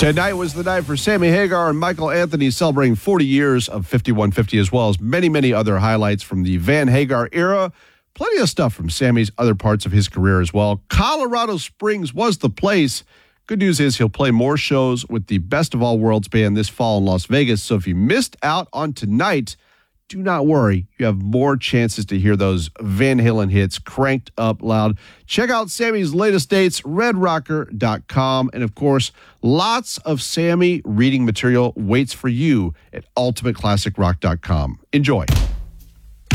Tonight was the night for Sammy Hagar and Michael Anthony, celebrating 40 years of 5150, as well as many, many other highlights from the Van Hagar era. Plenty of stuff from Sammy's other parts of his career as well. Colorado Springs was the place. Good news is he'll play more shows with the Best of All Worlds band this fall in Las Vegas. So if you missed out on tonight, do not worry. You have more chances to hear those Van Halen hits cranked up loud. Check out Sammy's latest dates, redrocker.com. And, of course, lots of Sammy reading material waits for you at ultimateclassicrock.com. Enjoy.